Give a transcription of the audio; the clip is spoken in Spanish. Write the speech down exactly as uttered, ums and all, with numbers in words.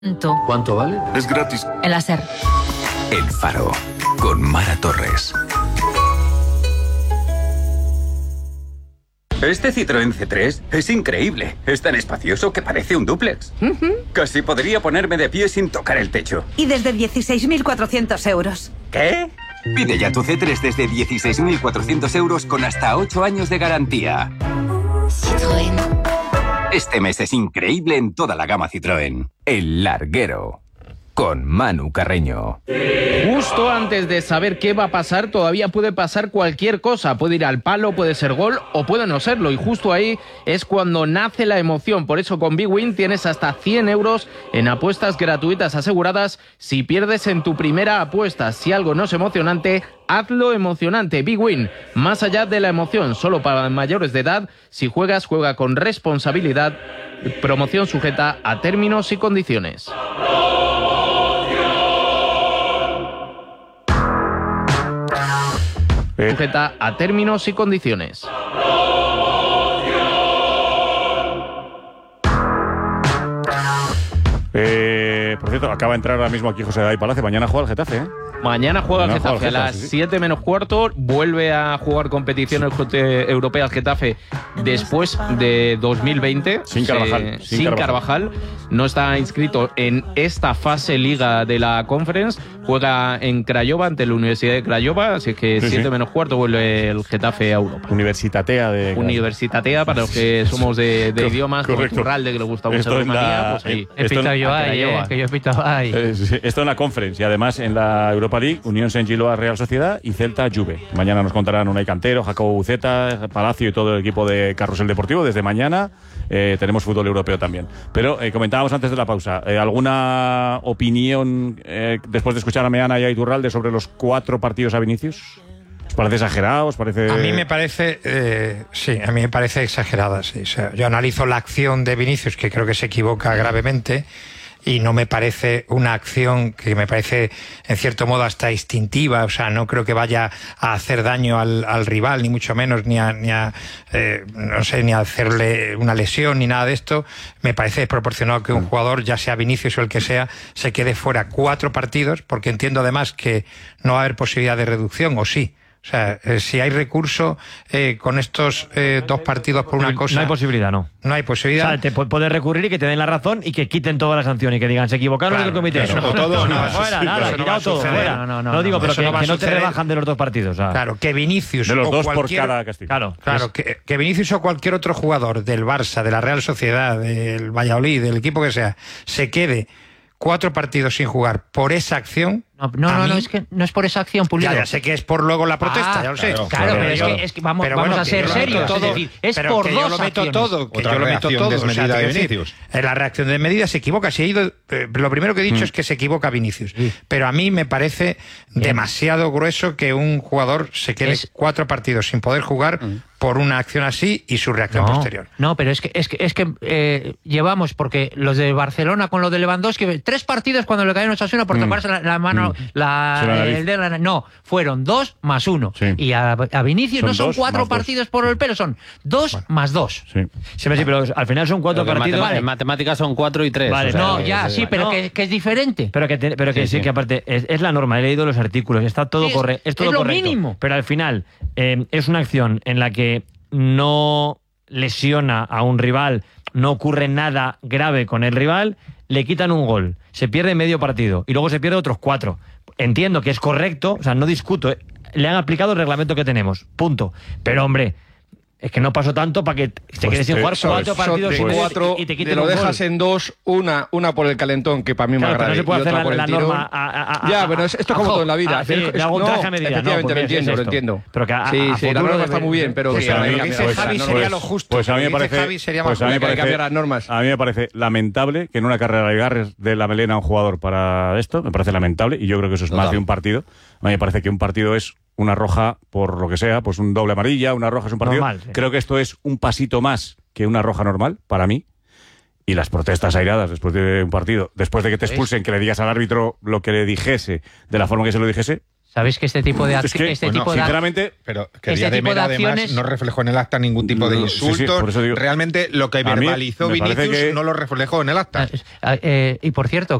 ¿Cuánto vale? Es gratis. El láser. El Faro, con Mara Torres. Este Citroën C tres es increíble. Es tan espacioso que parece un dúplex. Uh-huh. Casi podría ponerme de pie sin tocar el techo. Y desde dieciséis mil cuatrocientos euros. ¿Qué? Pide ya tu C tres desde dieciséis mil cuatrocientos euros con hasta ocho años de garantía. Citroën. Este mes es increíble en toda la gama Citroën. El Larguero, con Manu Carreño. Justo antes de saber qué va a pasar, todavía puede pasar cualquier cosa. Puede ir al palo, puede ser gol o puede no serlo. Y justo ahí es cuando nace la emoción. Por eso con BWin tienes hasta cien euros en apuestas gratuitas aseguradas si pierdes en tu primera apuesta. Si algo no es emocionante, hazlo emocionante. BWin, más allá de la emoción, solo para mayores de edad. Si juegas, juega con responsabilidad. Promoción sujeta a términos y condiciones. Sujeta a términos y condiciones. Eh, por cierto, acaba de entrar ahora mismo aquí José David Palacio. Mañana juega el Getafe, ¿eh? Mañana juega el Mañana Getafe juega el a las Getafe, sí, sí. siete menos cuarto. Vuelve a jugar competiciones Sí. europeas Getafe después de dos mil veinte. Sin Carvajal, Se- sin sin Carvajal. Carvajal. No está inscrito en esta fase liga de la Conference. Juega en Craiova ante la Universidad de Craiova. Así que Sí, siete sí. menos cuarto vuelve el Getafe a Europa. Universitatea de... Universitatea, para los que somos de, de Co- idiomas, como correcto. Iturralde, que le gusta mucho Esto la en la- Rumanía, pues ahí. en- He esto pintado en- yo ahí, Craiova. eh, que yo he pintado ahí. Eh, sí, esto en la Conference y además en la Europa League, Unión Saint-Gilloise Real Sociedad y Celta Juve. Mañana nos contarán Unai Cantero, Jacobo Buceta, Palacio y todo el equipo de Carrusel Deportivo. Desde mañana eh, tenemos fútbol europeo también. Pero eh, comentábamos antes de la pausa, eh, ¿alguna opinión eh, después de escuchar a Meana y a Iturralde sobre los cuatro partidos a Vinicius? ¿Os parece exagerado? ¿Os parece...? A mí me parece, eh, sí, a mí me parece exagerada, sí. O sea, yo analizo la acción de Vinicius, que creo que se equivoca gravemente, y no me parece una acción que me parece, en cierto modo, hasta instintiva. O sea, no creo que vaya a hacer daño al, al rival, ni mucho menos, ni a, ni a eh, no sé, ni a hacerle una lesión, ni nada de esto. Me parece desproporcionado que un jugador, ya sea Vinicius o el que sea, se quede fuera cuatro partidos, porque entiendo además que no va a haber posibilidad de reducción, o sí. O sea, eh, si hay recurso eh, con estos eh, dos partidos por una cosa... No hay posibilidad, no. No hay posibilidad. O sea, te pu- puedes recurrir y que te den la razón y que quiten toda la sanción y que digan, se equivocaron Claro, en el comité. eso No, no, todo, no, no, fuera, sí, nada, pero eso no quitado va a todo, suceder. fuera. No, No, no, no, digo, no, pero eso que, no va a que no te suceder. rebajan de los dos partidos. O sea. Claro, que Vinicius De los o dos por cualquier... cada castigo. Claro, Claro, es- que, que Vinicius o cualquier otro jugador del Barça, de la Real Sociedad, del Valladolid, del equipo que sea, se quede cuatro partidos sin jugar por esa acción... No, no, a no, mí- no, es que no es por esa acción, Pulido. Ya, ya sé que es por luego la protesta, Ah, ya lo sé. Claro, claro, pero es que, es que vamos, Pero vamos bueno, a que ser yo lo meto serios. todo, es decir, es pero por que dos yo lo meto acciones. todo, que Otra yo lo meto reacción todo. desmedida o sea, te de quiero decir, Vinicius. en la reacción de medida se equivoca. Si ha ido, eh, lo primero que he dicho Mm. es que se equivoca Vinicius. Pero a mí me parece demasiado grueso que un jugador se quede Es- cuatro partidos sin poder jugar por una acción así y su reacción No, posterior. no, pero es que es que es que eh, llevamos, porque los de Barcelona con lo de Lewandowski, tres partidos cuando le cayeron a Osasuna por Mm. tocarse la, la mano, la, Sí, la nariz. el dedo, la- no, fueron dos más uno. Sí. Y a, a Vinicius Son no son dos cuatro más dos. partidos por el pelo, son dos más dos. Sí. Sí, sí, pero al final son cuatro Pero que en partidos. matema- En matemáticas son cuatro y tres. Vale, o sea, No, que- ya, que- sí, pero no. que, que es diferente. Pero que, te- pero que Sí, sí, sí. que aparte es, es la norma, he leído los artículos, está todo Sí, es- correcto. Es todo es lo correcto. mínimo. Pero al final eh, es una acción en la que no lesiona a un rival, no ocurre nada grave con el rival, le quitan un gol, se pierde medio partido y luego se pierde otros cuatro. Entiendo que es correcto, o sea, no discuto, eh, le han aplicado el reglamento que tenemos, punto. Pero hombre, es que no pasó tanto para que te Pues quedes sin te- jugar son- cuatro son partidos de y, cuatro, y te te quiten lo un gol. dejas en dos, una una por el calentón, que para mí es Claro, más pero grave, no se puede y hacer otra la, por el la tirón. norma a, a- Ya, a- pero es- esto es a- como todo en la vida. a- sí, Es- le hago un no, traje a medida. No, efectivamente, pues lo mira, entiendo, es lo esto. entiendo. Pero que a- Sí, a sí, la futuro norma debe- está muy bien, pero Pues que a mí- habría Lo que que dice cambiar Javi las sería normas. lo justo. Pues a mí Lo me que dice parece, Javi sería pues más a mí me Habría que parece, cambiar las normas. a mí me parece lamentable que en una carrera le agarres de la melena a un jugador para esto, me parece lamentable y yo creo que eso es Total. más de un partido. A mí me parece que un partido es una roja por lo que sea, pues un doble amarilla, una roja es un partido. Normal, sí. Creo que esto es un pasito más que una roja normal para mí. Y las protestas airadas después de un partido, después de que te expulsen, que le digas al árbitro lo que le dijese, de la forma que se lo dijese, Sabéis que este tipo de, ac- Es que, este bueno, tipo de ac- sinceramente, Pero que Este Díaz de tipo de Mera, además, acciones- no reflejó en el acta ningún tipo de No, sí, sí, insultos. por eso digo- Realmente lo que A mí verbalizó me parece Vinicius que- no lo reflejó en el acta. Ah, eh, y por cierto,